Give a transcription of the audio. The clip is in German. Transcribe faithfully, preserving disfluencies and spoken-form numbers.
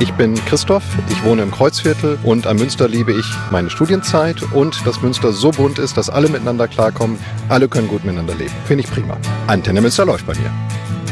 Ich bin Christoph, ich wohne im Kreuzviertel und am Münster liebe ich meine Studienzeit und dass Münster so bunt ist, dass alle miteinander klarkommen, alle können gut miteinander leben. Finde ich prima. Antenne Münster läuft bei mir.